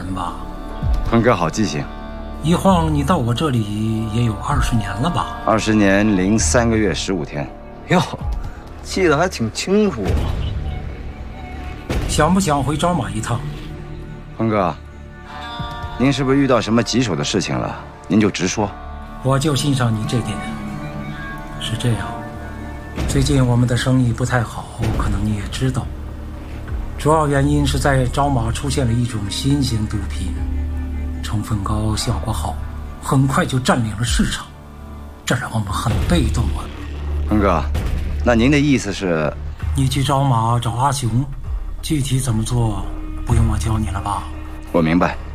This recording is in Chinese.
人吧？ 坤哥好记性。 一晃你到我这里也有20年了吧 ？20年零3个月15天。 哟，记得还挺清楚啊。 想不想回找马一趟？ 坤哥，您是不是遇到什么棘手的事情了？您就直说。 我就欣赏你这点。是这样，最近我们的生意不太好，可能你也知道。主要原因是在找马出现了一种新型毒品，成分高，效果好，很快就占领了市场，这让我们很被动啊。 坤哥，那您的意思是？ 你去找马找阿雄，具体怎么做不用我教你了吧？ 我明白。